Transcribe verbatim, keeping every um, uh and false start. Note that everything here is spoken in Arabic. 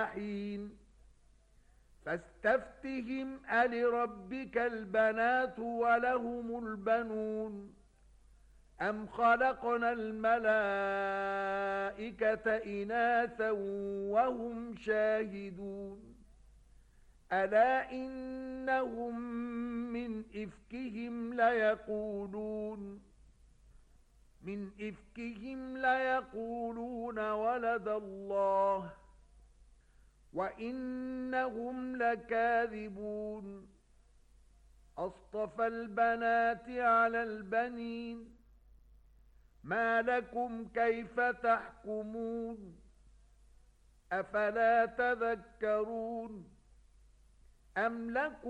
حين فاستفتهم ألربك البنات ولهم البنون أم خلقنا الملائكة إناثا وهم شاهدون ألا إنهم من إفكهم ليقولون من إفكهم ليقولون ولد الله وإنهم لكاذبون أصطفى البنات على البنين ما لكم كيف تحكمون أفلا تذكرون أم لكم